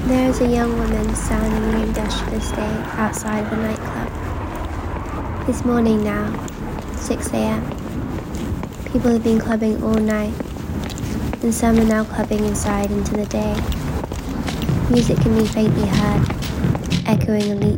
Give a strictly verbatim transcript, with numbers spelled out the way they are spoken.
There is a young woman standing in the industrial estate outside of a nightclub. It's morning now, six a.m. People have been clubbing all night, and some are now clubbing inside into the day. Music can be faintly heard, echoing a